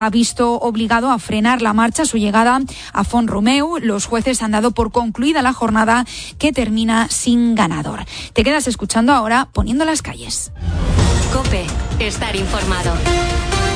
ha visto obligado a frenar la marcha a su llegada a Font-Romeu. Los jueces han dado por concluida la jornada, que termina sin ganador. Te quedas escuchando ahora Poniendo las calles. COPE. Estar informado.